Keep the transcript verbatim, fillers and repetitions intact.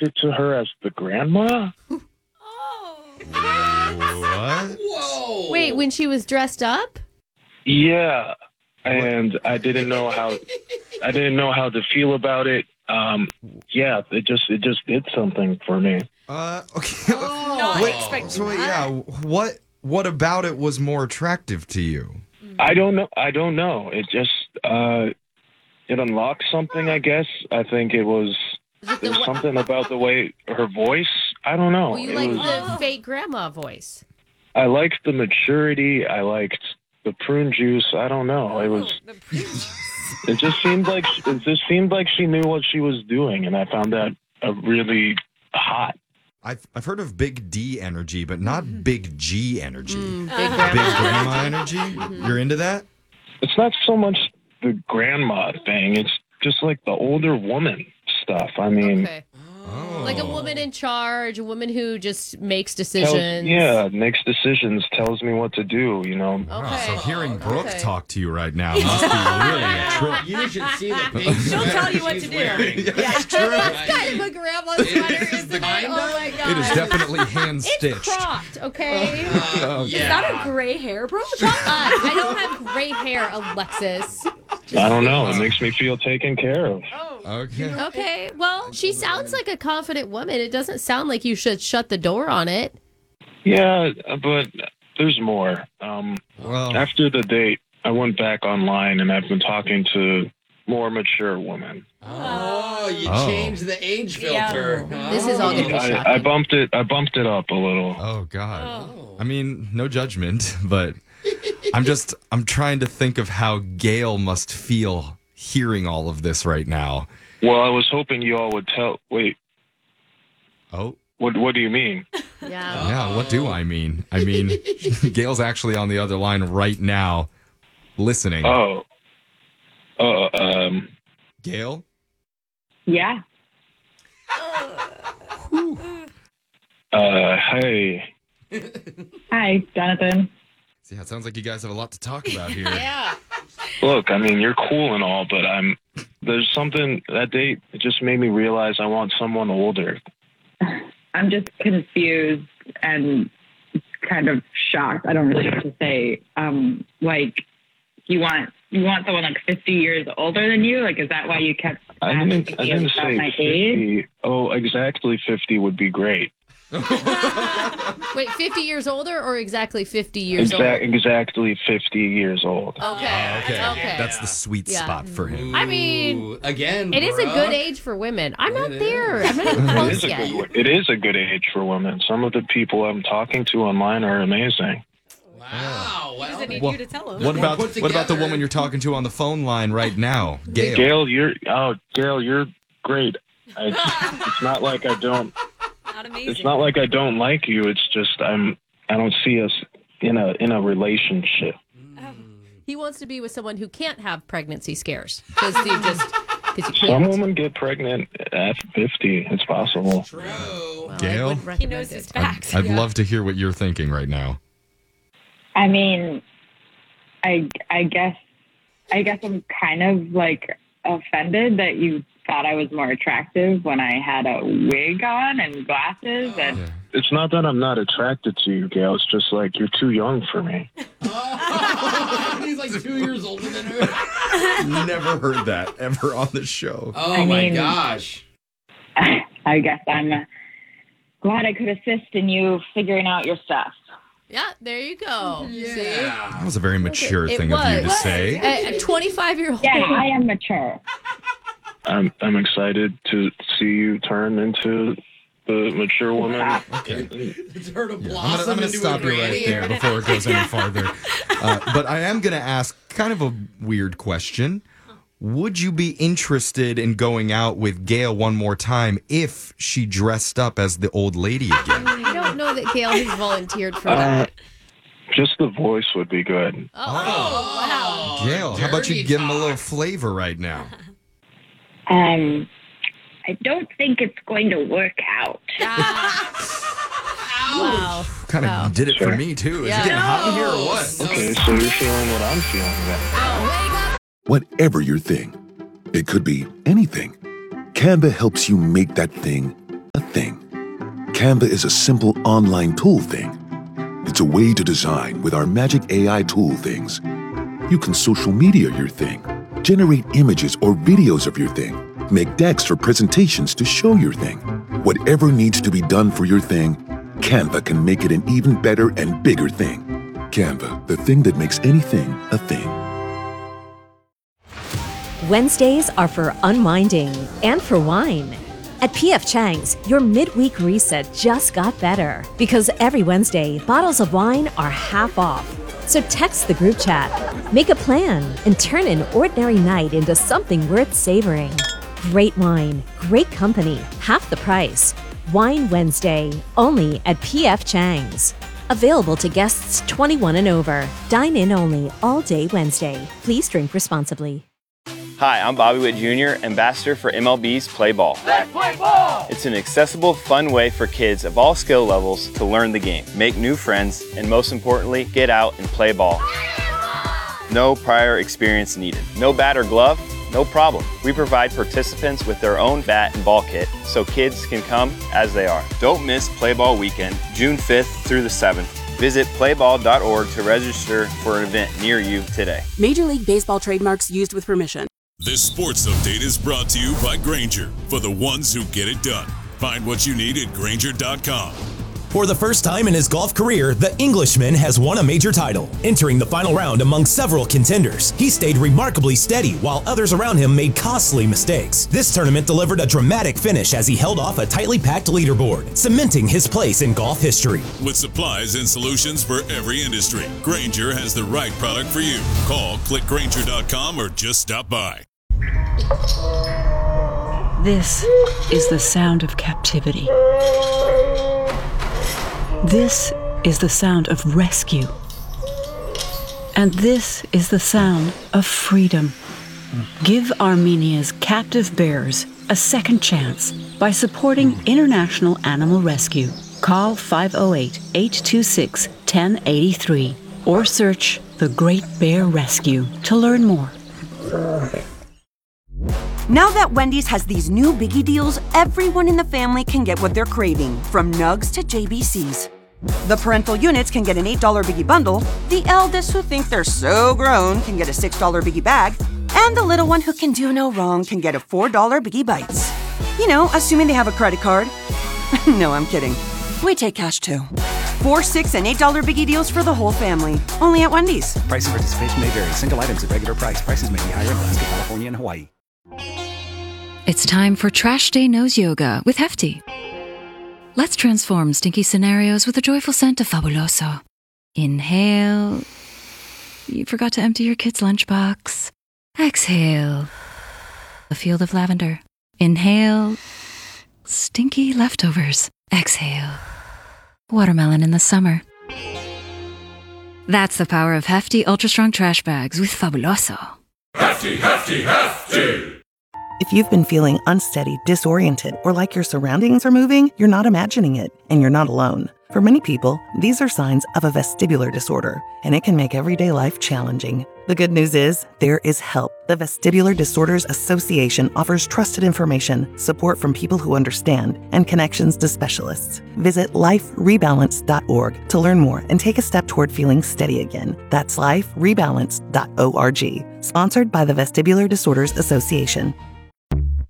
attracted to her as the grandma. What? Whoa. Wait, when she was dressed up? Yeah, and I didn't know how I didn't know how to feel about it. Um, yeah, it just it just did something for me. Uh, okay. Oh. Not Wait, expecting so wait, that. yeah, what what about it was more attractive to you? I don't know. I don't know. It just uh, it unlocked something. I guess. I think it was there's something about the way her voice. I don't know. Well, you It like was- the fake grandma voice. I liked the maturity. I liked the prune juice. I don't know. It was. It just seemed like it just seemed like she knew what she was doing, and I found that uh, really hot. I've I've heard of big D energy, but not big G energy. Mm, big Big grandma. grandma energy. You're into that? It's not so much the grandma thing. It's just like the older woman stuff. I mean, Okay. Oh. Like a woman in charge, a woman who just makes tells, decisions. yeah, makes decisions, tells me what to do. You know. Wow, Okay. so hearing Brooke Okay. talk to you right now must be really a trip. You should see the pink She'll sweater tell you what she's to do. wearing. Yeah. Right. Kind of a grandma sweater, isn't it? Kinda. Oh my god. It is definitely hand It's stitched. cropped, okay? Oh, Is that a gray hair, bro? Uh, I don't have gray hair, Alexis. I don't know. It makes me feel taken care of. Okay. Okay, well, she sounds like a confident woman. It doesn't sound like you should shut the door on it. Yeah, but there's more. Um, Well, after the date, I went back online and I've been talking to more mature women. Oh, you Oh. changed the age Yeah. filter. This is all gonna be I, shocking. I bumped it. I bumped it up a little. oh God. Oh. I mean, no judgment, but I'm just I'm trying to think of how Gail must feel hearing all of this right now. Well, I was hoping you all would tell. Wait, Oh. what? What do you mean? Yeah. Yeah, what do I mean? I mean, Gail's actually on the other line right now, listening. Oh, uh, um, Gail? Yeah. uh, hey, Hi, Jonathan. See, yeah, it sounds like you guys have a lot to talk about here. Yeah. look, I mean, you're cool and all, but I'm. There's something that date. It just made me realize I want someone older. I'm just confused and kind of shocked. I don't really know what to say. Um, like, you want you want someone like fifty years older than you? Like, is that why you kept I asking didn't. I me didn't about say my age? fifty. Oh, exactly fifty would be great. Wait, fifty years older or exactly fifty years Exact, old? exactly fifty years old. Okay. Okay. Okay. That's the sweet Yeah. spot for him. I mean, Ooh, again, It is a Brooke. good age for women. I'm not It there. is. I'm not even It close is, a yet. good, it is a good age for women. Some of the people I'm talking to online are amazing. Wow. Well, doesn't need Well, you to tell him. What More about put what about the together. woman you're talking to on the phone line right now, Gail? Gail, you're oh, Gail, you're great. I, it's not like I don't. Not amazing. It's not like I don't like you. It's just I'm. I don't see us in a in a relationship. He wants to be with someone who can't have pregnancy scares because you just because you Some can't. women get pregnant at fifty. It's possible. True. Well, I Gail? wouldn't He recommend knows his it. facts. I'd love to hear what you're thinking right now. I mean, I I guess I guess I'm kind of like offended that you thought I was more attractive when I had a wig on and glasses and Yeah. It's not that I'm not attracted to you, Gail. It's just like you're too young for me. He's like two years older than her. Never heard that ever on the show. Oh I my mean- gosh. I guess I'm uh, glad I could assist in you figuring out your stuff. Yeah, there you go. See? Yeah. That was a very mature It thing of you to was. say. A twenty-five year old. Yeah, I am mature. I'm I'm excited to see you turn into the mature woman. Okay. It's her to Yeah, I'm blossom gonna, I'm gonna into stop a you right granny. there before it goes any farther. Uh, but I am going to ask kind of a weird question. Would you be interested in going out with Gail one more time if she dressed up as the old lady again? I don't know that Gail has volunteered for Uh, that. just the voice would be good. Oh, wow. Oh, Gail, how about you dirty give him a little talk. flavor right now? Um, I don't think it's going to work out. Wow. Kind of Wow. did it for Sure. me, too. Is Yeah. it getting hot in here or what? No. Okay, so you're feeling what I'm feeling then. Whatever your thing, it could be anything. Canva helps you make that thing a Canva is a simple online tool thing. It's a way to design with our magic A I tool things. You can social media your thing, generate images or videos of your thing, make decks for presentations to show your thing. Whatever needs to be done for your thing, Canva can make it an even better and bigger thing. Canva, the thing that makes anything a thing. Wednesdays are for unwinding and for wine. At P F Chang's, your midweek reset just got better because every Wednesday, bottles of wine are half off. So text the group chat, make a plan, and turn an ordinary night into something worth savoring. Great wine, great company, half the price. Wine Wednesday, only at P F Chang's. Available to guests twenty-one and over. Dine in only all day Wednesday. Please drink responsibly. Hi, I'm Bobby Witt Junior, ambassador for M L B's Play Ball. Let's play ball! It's an accessible, fun way for kids of all skill levels to learn the game, make new friends, and most importantly, get out and play ball. No prior experience needed. No bat or glove? No problem. We provide participants with their own bat and ball kit so kids can come as they are. Don't miss Play Ball Weekend, June fifth through the seventh. Visit play ball dot org to register for an event near you today. Major League Baseball trademarks used with permission. This sports update is brought to you by Grainger, for the ones who get it done. Find what you need at Grainger dot com. For the first time in his golf career, the Englishman has won a major title. Entering the final round among several contenders, he stayed remarkably steady while others around him made costly mistakes. This tournament delivered a dramatic finish as he held off a tightly packed leaderboard, cementing his place in golf history. With supplies and solutions for every industry, Grainger has the right product for you. Call, click Grainger dot com, or just stop by. This is the sound of captivity. This is the sound of rescue. And this is the sound of freedom. Give Armenia's captive bears a second chance by supporting International Animal Rescue. Call five oh eight, eight two six, one oh eight three or search The Great Bear Rescue to learn more. Now that Wendy's has these new biggie deals, everyone in the family can get what they're craving, from nugs to J B Cs. The parental units can get an eight dollar biggie bundle, the eldest who think they're so grown can get a six dollar biggie bag, and the little one who can do no wrong can get a four dollar biggie bites. You know, assuming they have a credit card. No, I'm kidding. We take cash too. Four, six, and eight dollar biggie deals for the whole family. Only at Wendy's. Price and participation may vary. Single items at regular price. Prices may be higher in Alaska, California, and Hawaii. It's time for Trash Day Nose Yoga with Hefty. Let's transform stinky scenarios with a joyful scent of Fabuloso. Inhale. You forgot to empty your kid's lunchbox. Exhale. A field of lavender. Inhale. Stinky leftovers. Exhale. Watermelon in the summer. That's the power of Hefty Ultra Strong Trash Bags with Fabuloso. Hefty, hefty, hefty! If you've been feeling unsteady, disoriented, or like your surroundings are moving, you're not imagining it, and you're not alone. For many people, these are signs of a vestibular disorder, and it can make everyday life challenging. The good news is, there is help. The Vestibular Disorders Association offers trusted information, support from people who understand, and connections to specialists. Visit life rebalance dot org to learn more and take a step toward feeling steady again. That's life rebalance dot org. Sponsored by the Vestibular Disorders Association.